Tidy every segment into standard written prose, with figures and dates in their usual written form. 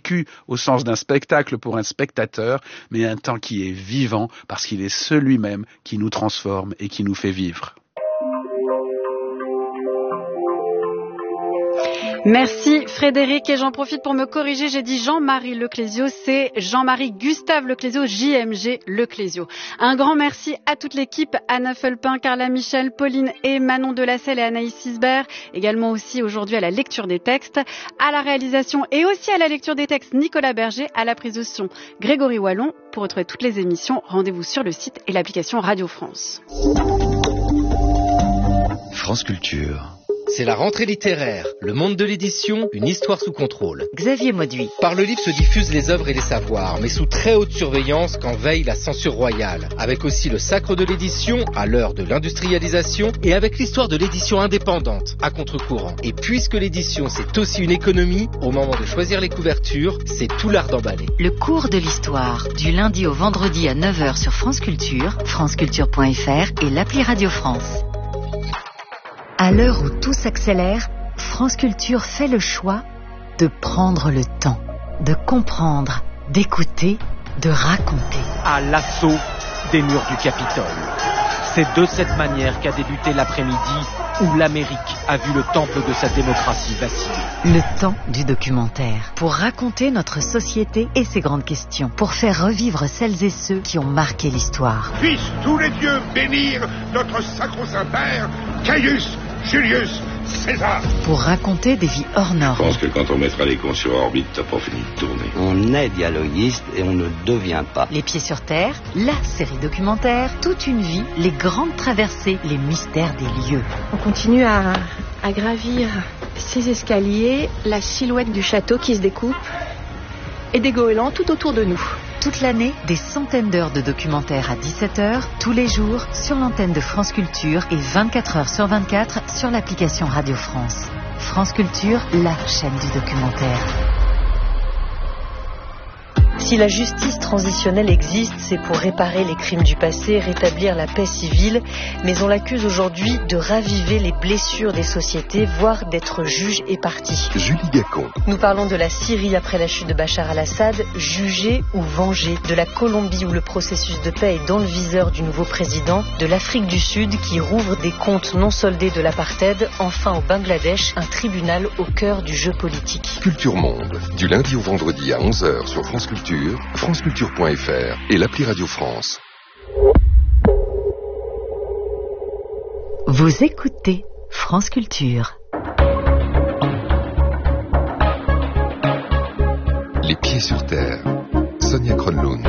vécu au sens d'un spectacle pour un spectateur, mais un temps qui est vivant parce qu'il est celui-même qui nous transforme et qui nous fait vivre. Merci Frédéric, et j'en profite pour me corriger, j'ai dit Jean-Marie Leclésio, c'est Jean-Marie Gustave Leclésio, JMG Leclésio. Un grand merci à toute l'équipe, Anna Felpin, Carla Michel, Pauline et Manon Delacelle et Anaïs Sisbert, également aussi aujourd'hui à la lecture des textes, à la réalisation et aussi à la lecture des textes Nicolas Berger, à la prise de son Grégory Wallon. Pour retrouver toutes les émissions, rendez-vous sur le site et l'application Radio France. France Culture. C'est la rentrée littéraire, le monde de l'édition, une histoire sous contrôle. Xavier Mauduit. Par le livre se diffusent les œuvres et les savoirs, mais sous très haute surveillance quand veille la censure royale. Avec aussi le sacre de l'édition, à l'heure de l'industrialisation, et avec l'histoire de l'édition indépendante, à contre-courant. Et puisque l'édition c'est aussi une économie, au moment de choisir les couvertures, c'est tout l'art d'emballer. Le cours de l'histoire, du lundi au vendredi à 9h sur France Culture, franceculture.fr et l'appli Radio France. À l'heure où tout s'accélère, France Culture fait le choix de prendre le temps, de comprendre, d'écouter, de raconter. À l'assaut des murs du Capitole. C'est de cette manière qu'a débuté l'après-midi où l'Amérique a vu le temple de sa démocratie vaciller. Le temps du documentaire. Pour raconter notre société et ses grandes questions. Pour faire revivre celles et ceux qui ont marqué l'histoire. Puissent tous les dieux bénir notre sacro-saint père, Caius Julius César. Pour raconter des vies hors normes. Je pense que quand on mettra les cons sur orbite, t'as pas fini de tourner. On est dialoguiste et on ne devient pas. Les pieds sur terre, la série documentaire, toute une vie, les grandes traversées, les mystères des lieux. On continue à gravir ces escaliers, la silhouette du château qui se découpe et des goélands tout autour de nous. Toute l'année, des centaines d'heures de documentaires à 17h, tous les jours, sur l'antenne de France Culture et 24h sur 24 sur l'application Radio France. France Culture, la chaîne du documentaire. Si la justice transitionnelle existe, c'est pour réparer les crimes du passé, rétablir la paix civile, mais on l'accuse aujourd'hui de raviver les blessures des sociétés, voire d'être juge et partie. Julie Gacon. Nous parlons de la Syrie après la chute de Bachar al-Assad, jugé ou vengé, de la Colombie où le processus de paix est dans le viseur du nouveau président, de l'Afrique du Sud qui rouvre des comptes non soldés de l'apartheid, enfin au Bangladesh, un tribunal au cœur du jeu politique. Culture Monde, du lundi au vendredi à 11h sur France Culture, franceculture.fr et l'appli Radio France. Vous écoutez France Culture. Les pieds sur terre. Sonia Kronlund.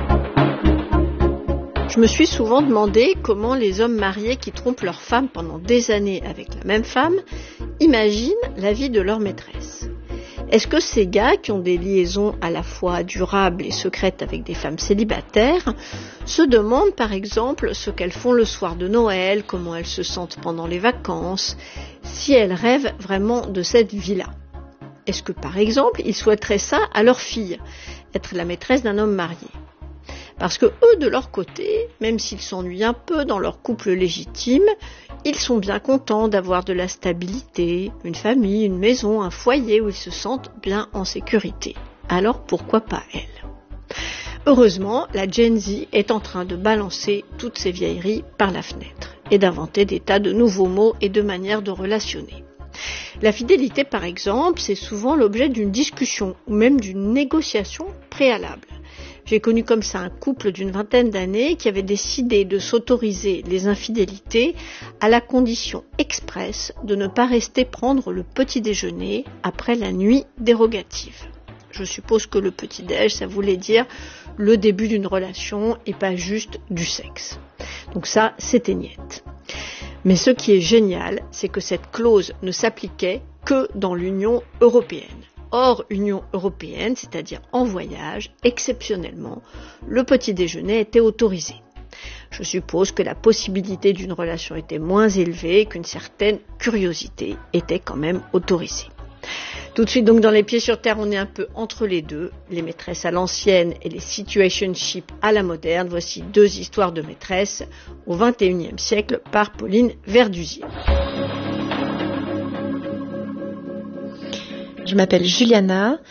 Je me suis souvent demandé comment les hommes mariés qui trompent leur femme pendant des années avec la même femme imaginent la vie de leur maîtresse. Est-ce que ces gars qui ont des liaisons à la fois durables et secrètes avec des femmes célibataires se demandent par exemple ce qu'elles font le soir de Noël, comment elles se sentent pendant les vacances, si elles rêvent vraiment de cette vie-là? Est-ce que par exemple ils souhaiteraient ça à leur fille, être la maîtresse d'un homme marié? Parce que eux, de leur côté, même s'ils s'ennuient un peu dans leur couple légitime, ils sont bien contents d'avoir de la stabilité, une famille, une maison, un foyer où ils se sentent bien en sécurité. Alors pourquoi pas elle? Heureusement, la Gen Z est en train de balancer toutes ces vieilleries par la fenêtre et d'inventer des tas de nouveaux mots et de manières de relationner. La fidélité, par exemple, c'est souvent l'objet d'une discussion ou même d'une négociation préalable. J'ai connu comme ça un couple d'une vingtaine d'années qui avait décidé de s'autoriser les infidélités à la condition expresse de ne pas rester prendre le petit déjeuner après la nuit dérogative. Je suppose que le petit-déj, ça voulait dire le début d'une relation et pas juste du sexe. Donc ça, c'était niette. Mais ce qui est génial, c'est que cette clause ne s'appliquait que dans l'Union européenne. Hors Union européenne, c'est-à-dire en voyage, exceptionnellement, le petit déjeuner était autorisé. Je suppose que la possibilité d'une relation était moins élevée, qu'une certaine curiosité était quand même autorisée. Tout de suite, donc, dans les pieds sur terre, on est un peu entre les deux, les maîtresses à l'ancienne et les situationships à la moderne. Voici deux histoires de maîtresses au XXIe siècle par Pauline Verdusier. Je m'appelle Juliana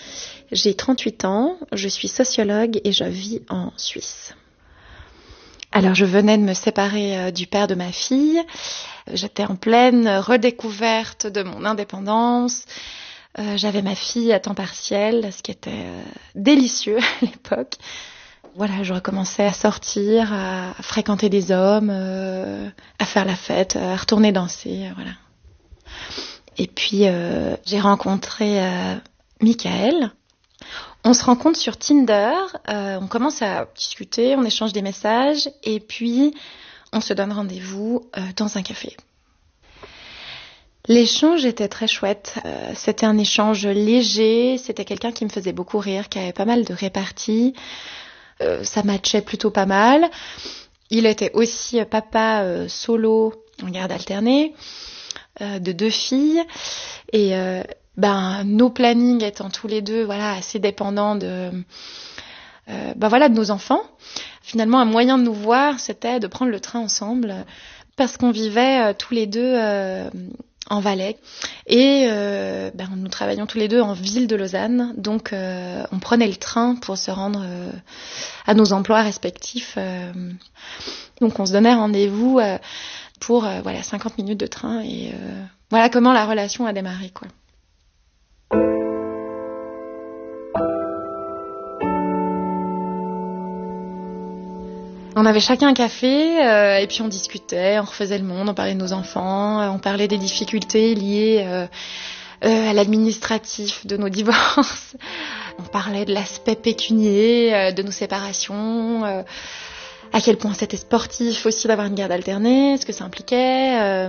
J'ai 38 ans, je suis sociologue et je vis en Suisse. Alors je venais de me séparer du père de ma fille, j'étais en pleine redécouverte de mon indépendance, j'avais ma fille à temps partiel, ce qui était délicieux à l'époque. Voilà, je recommençais à sortir, à fréquenter des hommes, à faire la fête, à retourner danser, voilà. Et puis j'ai rencontré Michael. On se rencontre sur Tinder, on commence à discuter, on échange des messages et puis on se donne rendez-vous dans un café. L'échange était très chouette, c'était un échange léger, c'était quelqu'un qui me faisait beaucoup rire, qui avait pas mal de réparties, ça matchait plutôt pas mal. Il était aussi papa solo en garde alternée de 2 filles et nos plannings étant tous les deux assez dépendants de nos enfants. Finalement, un moyen de nous voir, c'était de prendre le train ensemble parce qu'on vivait tous les deux en Valais et nous travaillions tous les deux en ville de Lausanne. Donc, on prenait le train pour se rendre à nos emplois respectifs. Donc, on se donnait rendez-vous pour 50 minutes de train et voilà comment la relation a démarré, quoi. On avait chacun un café et puis on discutait, on refaisait le monde, on parlait de nos enfants, on parlait des difficultés liées à l'administratif de nos divorces. On parlait de l'aspect pécunier de nos séparations, à quel point c'était sportif aussi d'avoir une garde alternée, ce que ça impliquait.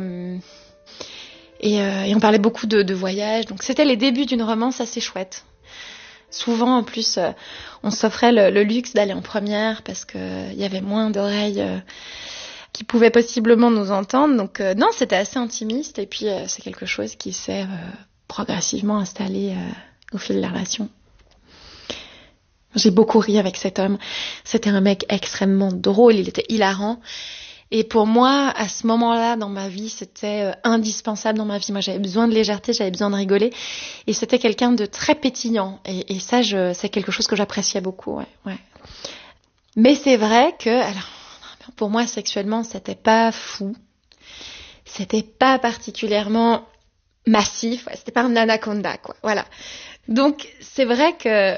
Et on parlait beaucoup de voyages. Donc c'était les débuts d'une romance assez chouette. Souvent, en plus, on s'offrait le luxe d'aller en première parce qu'il y avait moins d'oreilles qui pouvaient possiblement nous entendre. Donc non, c'était assez intimiste et puis c'est quelque chose qui s'est progressivement installé au fil de la relation. J'ai beaucoup ri avec cet homme. C'était un mec extrêmement drôle, il était hilarant. Et pour moi, à ce moment-là, dans ma vie, c'était indispensable dans ma vie. Moi, j'avais besoin de légèreté, j'avais besoin de rigoler. Et c'était quelqu'un de très pétillant. Et ça, c'est quelque chose que j'appréciais beaucoup. Ouais. Mais c'est vrai que, alors, pour moi, sexuellement, c'était pas fou. C'était pas particulièrement massif. Ouais, c'était pas un anaconda, quoi. Voilà. Donc, c'est vrai que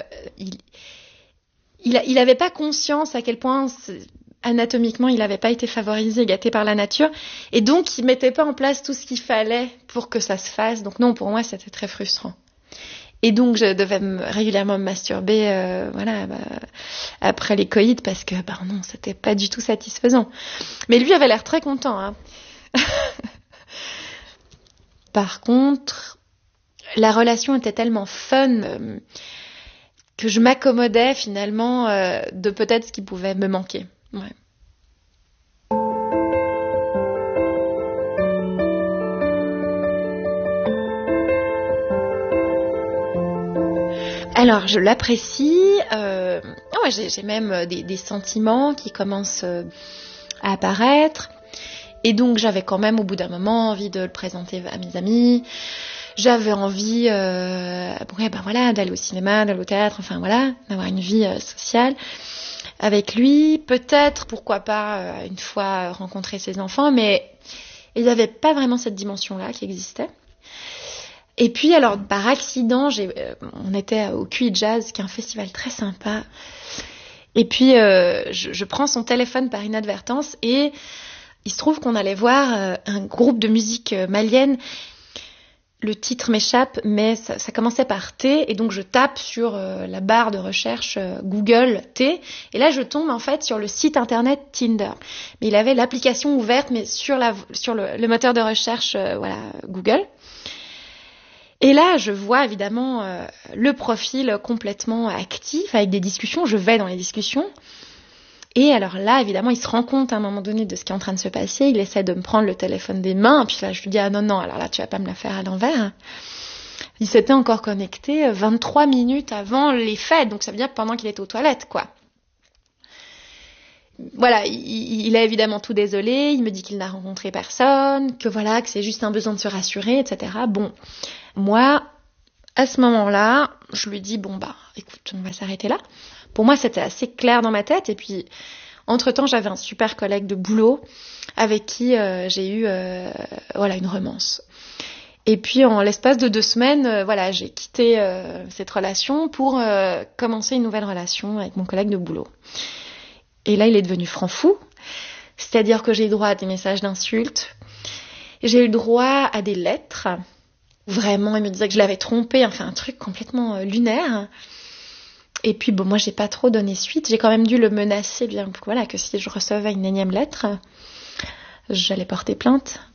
il avait pas conscience à quel point anatomiquement, il n'avait pas été favorisé, gâté par la nature, et donc il mettait pas en place tout ce qu'il fallait pour que ça se fasse. Donc non, pour moi, c'était très frustrant. Et donc je devais régulièrement me masturber, après les coïts parce que, non, c'était pas du tout satisfaisant. Mais lui avait l'air très content, hein. Par contre, la relation était tellement fun que je m'accommodais finalement de peut-être ce qui pouvait me manquer. Ouais. Alors, je l'apprécie. J'ai même des sentiments qui commencent à apparaître. Et donc, j'avais quand même, au bout d'un moment, envie de le présenter à mes amis. J'avais envie d'aller au cinéma, d'aller au théâtre, d'avoir une vie sociale avec lui, peut-être, pourquoi pas, une fois rencontrer ses enfants, mais il n'y avait pas vraiment cette dimension-là qui existait. Et puis, alors, par accident, on était au QI Jazz, qui est un festival très sympa, et puis je prends son téléphone par inadvertance, et il se trouve qu'on allait voir un groupe de musique malienne. Le titre m'échappe, mais ça commençait par T, et donc je tape sur la barre de recherche Google T, et là je tombe en fait sur le site internet Tinder. Mais il avait l'application ouverte, mais sur le moteur de recherche Google. Et là je vois évidemment le profil complètement actif, avec des discussions, je vais dans les discussions. Et alors là, évidemment, il se rend compte à un moment donné de ce qui est en train de se passer. Il essaie de me prendre le téléphone des mains. Puis là, je lui dis, non, alors là, tu vas pas me la faire à l'envers. Il s'était encore connecté 23 minutes avant les faits. Donc ça veut dire pendant qu'il était aux toilettes, quoi. Voilà, il est évidemment tout désolé. Il me dit qu'il n'a rencontré personne, que c'est juste un besoin de se rassurer, etc. Bon, moi, à ce moment-là, je lui dis bon bah écoute, on va s'arrêter là. Pour moi, c'était assez clair dans ma tête. Et puis, entre-temps, j'avais un super collègue de boulot avec qui j'ai eu une romance. Et puis, en l'espace de 2 semaines, j'ai quitté cette relation pour commencer une nouvelle relation avec mon collègue de boulot. Et là, il est devenu franc-fou. C'est-à-dire que j'ai eu droit à des messages d'insultes. J'ai eu droit à des lettres. Vraiment, il me disait que je l'avais trompé. Enfin, un truc complètement lunaire. Et puis, moi, j'ai pas trop donné suite. J'ai quand même dû le menacer, que si je recevais une énième lettre, j'allais porter plainte.